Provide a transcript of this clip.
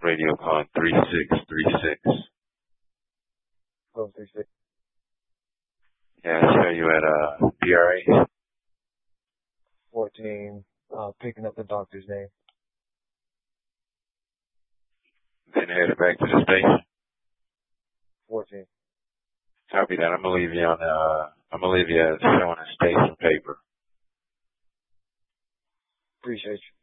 Radio calling 3636. Oh, 36. Yeah, I show you at PRA. 14, picking up the doctor's name. Then headed back to the station. 14. Copy that. I'm gonna leave you on I'm gonna leave you showing a station paper. Appreciate you.